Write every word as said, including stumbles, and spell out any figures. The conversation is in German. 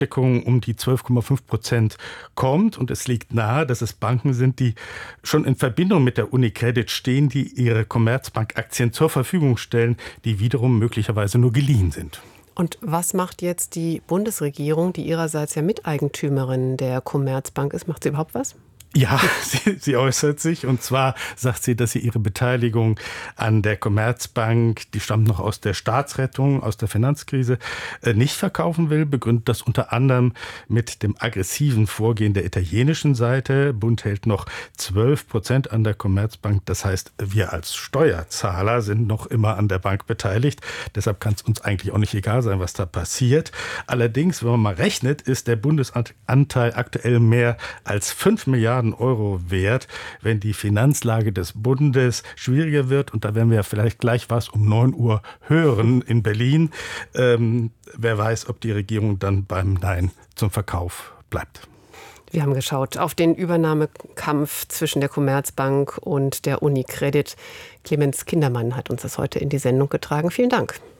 Deckung um die zwölf Komma fünf Prozent kommt. Und es liegt nahe, dass es Banken sind, die schon in Verbindung mit der UniCredit stehen, die ihre Commerzbank-Aktien zur Verfügung stellen, die wiederum möglicherweise nur geliehen sind. Und was macht jetzt die Bundesregierung, die ihrerseits ja Miteigentümerin der Commerzbank ist? Macht sie überhaupt was? Ja, sie, sie äußert sich, und zwar sagt sie, dass sie ihre Beteiligung an der Commerzbank, die stammt noch aus der Staatsrettung, aus der Finanzkrise, nicht verkaufen will, begründet das unter anderem mit dem aggressiven Vorgehen der italienischen Seite. Bund hält noch zwölf Prozent an der Commerzbank, das heißt, wir als Steuerzahler sind noch immer an der Bank beteiligt. Deshalb kann es uns eigentlich auch nicht egal sein, was da passiert. Allerdings, wenn man mal rechnet, ist der Bundesanteil aktuell mehr als fünf Milliarden Euro wert, wenn die Finanzlage des Bundes schwieriger wird. Und da werden wir ja vielleicht gleich was um neun Uhr hören in Berlin. Ähm, wer weiß, ob die Regierung dann beim Nein zum Verkauf bleibt. Wir haben geschaut auf den Übernahmekampf zwischen der Commerzbank und der UniCredit. Clemens Kindermann hat uns das heute in die Sendung getragen. Vielen Dank.